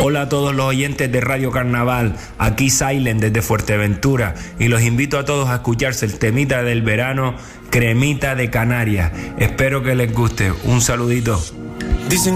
Hola a todos los oyentes de Radio Carnaval, aquí Silent desde Fuerteventura y los invito a todos a escucharse el temita del verano, Cremita de Canarias. Espero que les guste. Un saludito. Dicen